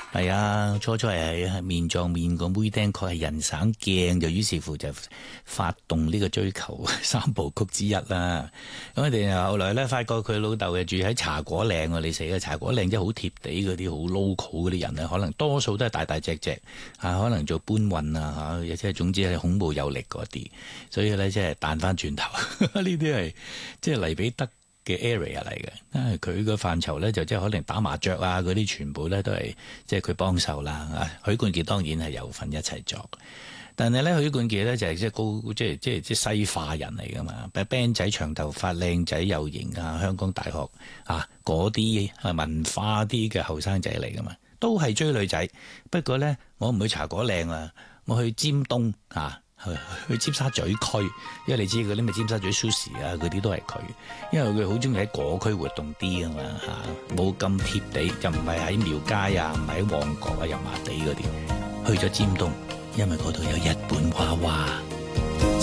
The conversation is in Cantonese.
係啊，初初係面撞面個妹釘，確係人省鏡，就於是乎就發動呢個追求三部曲之一啦。咁我哋後來咧發覺佢老豆住喺茶果嶺喎，你死嘅茶果嶺即係好貼地嗰啲好 local 嗰啲人咧，可能多數都係大大隻隻可能做搬運啊即係總之係孔武有力嗰啲，所以咧即係彈翻轉頭，呢啲係即係黎彼得嘅 area 嚟嘅，佢個範疇咧就即係可能打麻雀啊嗰啲，全部咧都係即係佢幫手啦。許冠傑當然係有份一齊作，但係咧許冠傑咧就係即係高即係西化人嚟噶嘛，band 仔長頭髮靚仔又型香港大學嗰啲文化啲嘅後生仔嚟噶嘛，都係追女仔。不過咧我唔去茶果嶺啊，我去尖東去尖沙咀區，因為你知嗰啲咪尖沙咀 Sushi 嗰啲都係佢，因為佢好中意喺嗰區活動啲啊嘛冇咁貼地，就唔係喺廟街唔係喺旺角油麻地嗰啲，去咗尖東，因為嗰度有日本